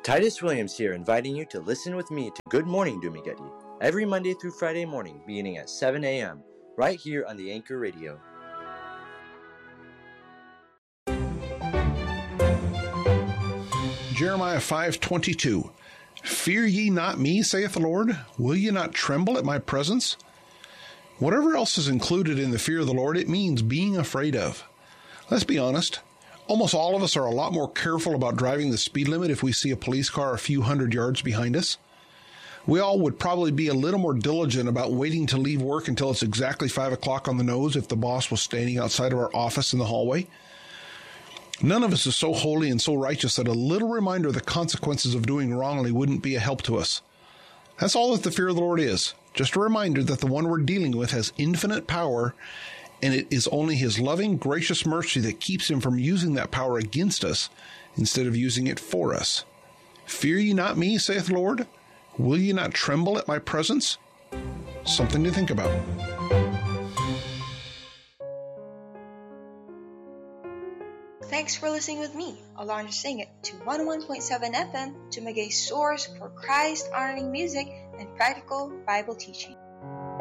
Titus Williams here, inviting you to listen with me to Good Morning Dumaguete every Monday through Friday morning beginning at 7 a.m. right here on the Anchor Radio. Jeremiah 5:22. Fear ye not me, saith the Lord? Will ye not tremble at my presence? Whatever else is included in the fear of the Lord, it means being afraid of. Let's be honest. Almost all of us are a lot more careful about driving the speed limit if we see a police car a few hundred yards behind us. We all would probably be a little more diligent about waiting to leave work until it's exactly 5 o'clock on the nose if the boss was standing outside of our office in the hallway. None of us is so holy and so righteous that a little reminder of the consequences of doing wrongly wouldn't be a help to us. That's all that the fear of the Lord is. Just a reminder that the one we're dealing with has infinite power, and it is only his loving, gracious mercy that keeps him from using that power against us instead of using it for us. Fear ye not me, saith the Lord? Will ye not tremble at my presence? Something to think about. Thanks for listening with me, Alonzo Singh, to 101.7 FM, Dumaguete's source for Christ-honoring music and practical Bible teaching.